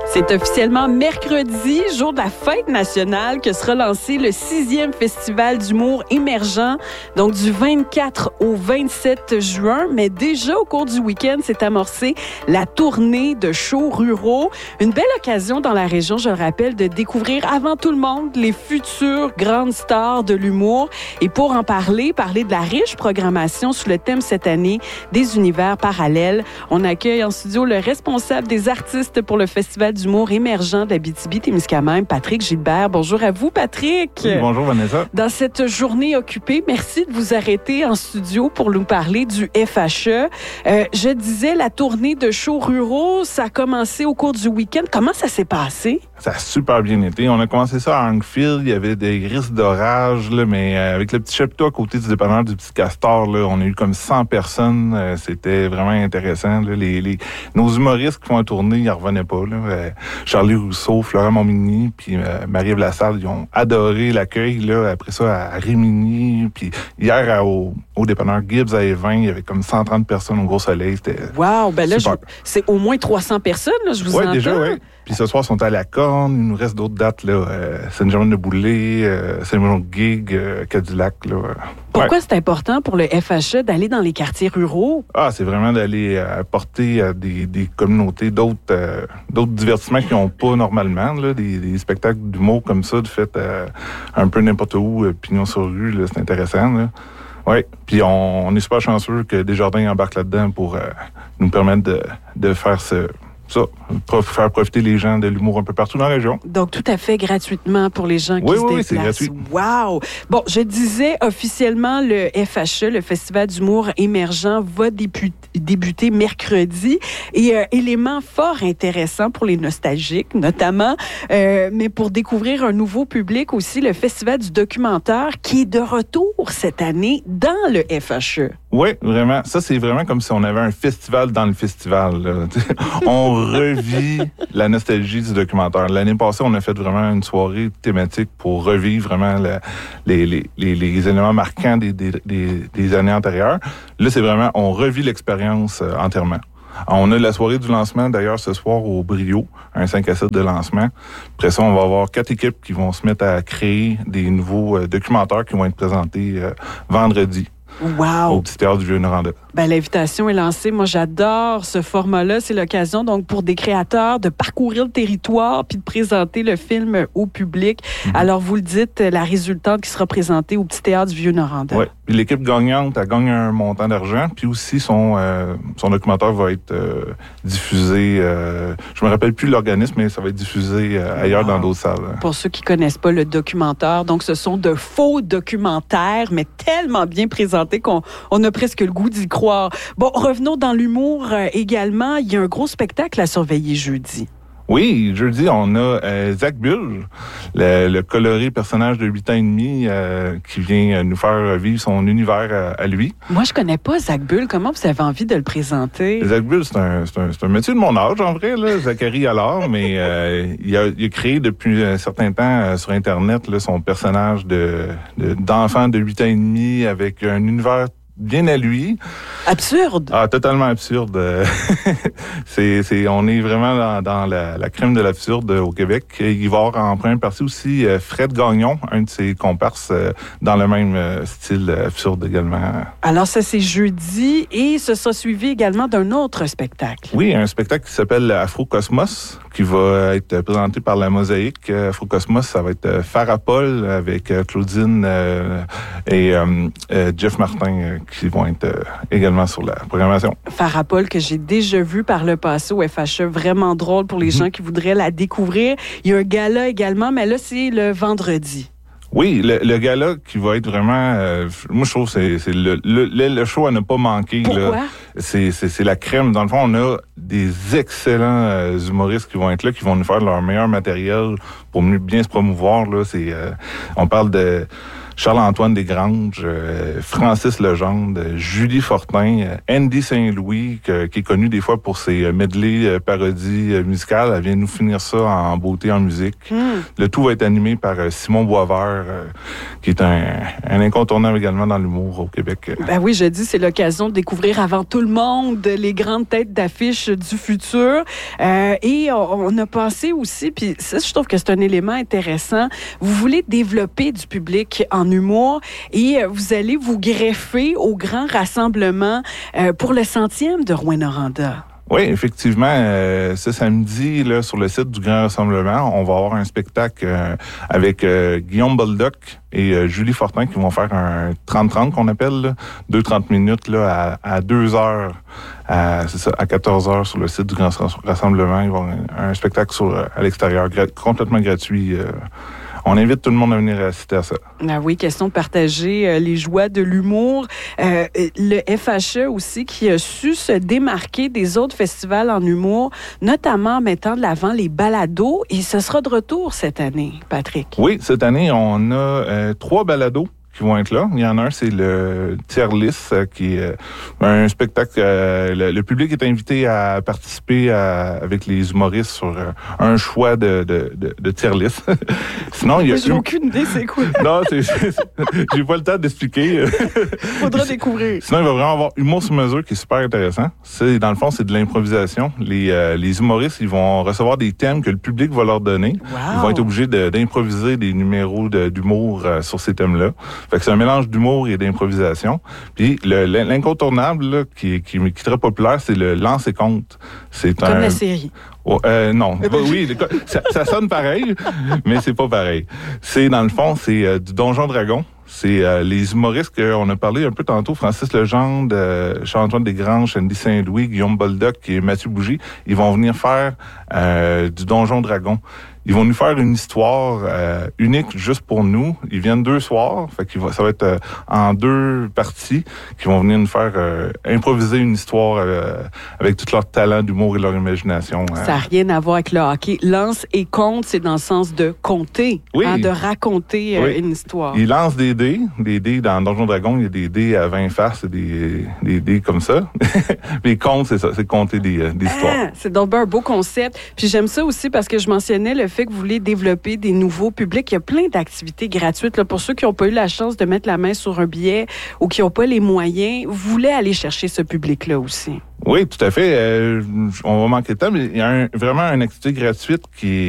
C'est officiellement mercredi, jour de la fête nationale, que sera lancé le 6e Festival d'humour émergent, donc du 24 au 27 juin. Mais déjà, au cours du week-end, s'est amorcée la tournée de shows ruraux. Une belle occasion dans la région, je le rappelle, de découvrir avant tout le monde les futures grandes stars de l'humour. Et pour en parler de la riche programmation sous le thème cette année des univers parallèles, on accueille en studio le responsable des artistes pour le Festival d'humour émergent d'Abitibi-Témiscamingue, Patrick Gilbert. Bonjour à vous, Patrick. Oui, bonjour, Vanessa. Dans cette journée occupée, merci de vous arrêter en studio pour nous parler du FHE. Je disais, la tournée de shows ruraux, ça a commencé au cours du week-end. Comment ça s'est passé? Ça a super bien été. On a commencé ça à Ankfield. Il y avait des risques d'orage, là, mais avec le petit chapiteau à côté du dépanneur du Petit Castor, là, on a eu comme 100 personnes. C'était vraiment intéressant. Là. Nos humoristes qui font la tournée, ils n'en revenaient pas. Là. Charlie Rousseau, Florent Montmigny, puis Marie-Ève Lassalle, ils ont adoré l'accueil. Là. Après ça, à Rimini, puis hier au dépanneur Gibbs à Évin, il y avait comme 130 personnes au Gros Soleil. C'était wow! Ben là, c'est au moins 300 personnes, là, je vous entends. Oui, déjà, oui. Puis ce soir, ils sont à la Corne. Il nous reste d'autres dates, là. Saint-Germain-de-Boulay, Saint-Méron-de-Guigue, Cadillac, là. Pourquoi c'est important pour le FHE d'aller dans les quartiers ruraux? C'est vraiment d'aller apporter à des communautés d'autres divertissements qu'ils n'ont pas normalement, là. Des spectacles d'humour comme ça, de fait un peu n'importe où, pignon sur rue, là, c'est intéressant, là. Oui, puis on est super chanceux que Desjardins embarque là-dedans pour nous permettre de faire faire profiter les gens de l'humour un peu partout dans la région. Donc, tout à fait gratuitement pour les gens qui se déplacent. Oui, c'est gratuit. Wow! Bon, je disais officiellement, le FHE, le Festival d'humour émergent, va débuter mercredi. Et élément fort intéressant pour les nostalgiques, notamment, mais pour découvrir un nouveau public aussi, le Festival du documentaire qui est de retour cette année dans le FHE. Oui, vraiment. Ça, c'est vraiment comme si on avait un festival dans le festival. Là. On revit la nostalgie du documentaire. L'année passée, on a fait vraiment une soirée thématique pour revivre vraiment les éléments marquants des années antérieures. Là, c'est vraiment, on revit l'expérience entièrement. On a la soirée du lancement, d'ailleurs, ce soir au Brio, un 5 à 7 de lancement. Après ça, on va avoir 4 équipes qui vont se mettre à créer des nouveaux documentaires qui vont être présentés vendredi. Wow! Au Petit Théâtre du Vieux-Noranda. Ben, l'invitation est lancée. Moi, j'adore ce format-là. C'est l'occasion, donc, pour des créateurs de parcourir le territoire puis de présenter le film au public. Mm-hmm. Alors, vous le dites, la résultante qui sera présentée au Petit Théâtre du Vieux-Noranda. Oui. Puis l'équipe gagnante, elle gagne un montant d'argent. Puis aussi, son documentaire va être diffusé. Je me rappelle plus l'organisme, mais ça va être diffusé ailleurs dans d'autres salles. Pour ceux qui connaissent pas le documentaire, donc, ce sont de faux documentaires, mais tellement bien présentés qu'on a presque le goût d'y croire. Bon, revenons dans l'humour également. Il y a un gros spectacle à surveiller jeudi. Oui, jeudi, on a Zach Bull, le coloré personnage de 8 ans et demi qui vient nous faire vivre son univers à lui. Moi, je connais pas Zach Bull. Comment vous avez envie de le présenter? Zach Bull, c'est un métier de mon âge, en vrai, là, Zachary Allard, mais il a créé depuis un certain temps sur Internet là, son personnage d'enfant de 8 ans et demi avec un univers bien à lui. Absurde. Totalement absurde. On est vraiment dans la crème de l'absurde au Québec. Il va y avoir en première partie aussi Fred Gagnon, un de ses comparses, dans le même style absurde également. Alors ça, c'est jeudi et ce sera suivi également d'un autre spectacle. Oui, un spectacle qui s'appelle Afro-Cosmos, qui va être présenté par la Mosaïque. Afro-Cosmos, ça va être Farapol avec Claudine et Jeff Martin qui vont être également sur la programmation. Farapol, que j'ai déjà vu par le passé au FHE, vraiment drôle pour les gens qui voudraient la découvrir. Il y a un gala également, mais là, c'est le vendredi. Oui, le gala qui va être vraiment... moi, je trouve que c'est le show à ne pas manquer. Pourquoi? Là. C'est la crème. Dans le fond, on a des excellents humoristes qui vont être là, qui vont nous faire leur meilleur matériel pour mieux bien se promouvoir. Là. On parle de Charles-Antoine Desgranges, Francis Legendre, Julie Fortin, Andy Saint-Louis, qui est connu des fois pour ses medley parodies musicales. Elle vient nous finir ça en beauté, en musique. Le tout va être animé par Simon Boisvert, qui est un incontournable également dans l'humour au Québec. Ben oui, je dis, c'est l'occasion de découvrir avant tout le monde les grandes têtes d'affiche du futur. Et on a pensé aussi, puis ça, je trouve que c'est un élément intéressant, vous voulez développer du public en humour et vous allez vous greffer au grand rassemblement pour le 100e de Rouyn-Noranda. Oui, effectivement, ce samedi, là, sur le site du Grand Rassemblement, on va avoir un spectacle avec Guillaume Boldoc et Julie Fortin qui vont faire un 30-30 qu'on appelle, là, 2-30 minutes là, à 2 heures, c'est ça, à 14 heures sur le site du Grand Rassemblement. Ils vont avoir un spectacle à l'extérieur, complètement gratuit. On invite tout le monde à venir assister à ça. Ah oui, question de partager les joies de l'humour. Le FHE aussi qui a su se démarquer des autres festivals en humour, notamment en mettant de l'avant les balados. Et ce sera de retour cette année, Patrick. Oui, cette année, on a 3 balados qui vont être là. Il y en a un, c'est le Tier-List, qui est un spectacle. Le public est invité à participer avec les humoristes sur un choix de Tier-List. Sinon, il y a... J'ai aucune idée, c'est quoi? Non, j'ai pas le temps d'expliquer. Faudra découvrir. Sinon, il va vraiment avoir Humour sur mesure qui est super intéressant. Dans le fond, c'est de l'improvisation. Les humoristes, ils vont recevoir des thèmes que le public va leur donner. Wow. Ils vont être obligés d'improviser des numéros d'humour sur ces thèmes-là. Fait que c'est un mélange d'humour et d'improvisation. Puis l'incontournable là, qui est très populaire, c'est le lancer compte. C'est comme la série. Oh, non, oui, ça sonne pareil, mais c'est pas pareil. C'est dans le fond, c'est du Donjon Dragon. C'est les humoristes qu'on a parlé un peu tantôt, Francis Legendre, Charles-Antoine Desgranges, Andy Saint-Louis, Guillaume Boldoc et Mathieu Bougie. Ils vont venir faire du Donjon Dragon. Ils vont nous faire une histoire unique juste pour nous. Ils viennent 2 soirs, fait que ça va être en 2 parties qui vont venir nous faire improviser une histoire avec tout leur talent d'humour et leur imagination. Ça n'a rien à voir avec le hockey. Lance et compte, c'est dans le sens de compter, oui. De raconter une histoire. Ils lancent des dés dans Donjon Dragon, il y a des dés à 20 faces, des dés comme ça. Les comptes, c'est ça, c'est compter des histoires. C'est donc un beau concept. Puis j'aime ça aussi parce que je mentionnais le fait que vous voulez développer des nouveaux publics. Il y a plein d'activités gratuites. Là, pour ceux qui n'ont pas eu la chance de mettre la main sur un billet ou qui n'ont pas les moyens, vous voulez aller chercher ce public-là aussi. Oui, tout à fait. On va manquer de temps, mais il y a vraiment une activité gratuite qui est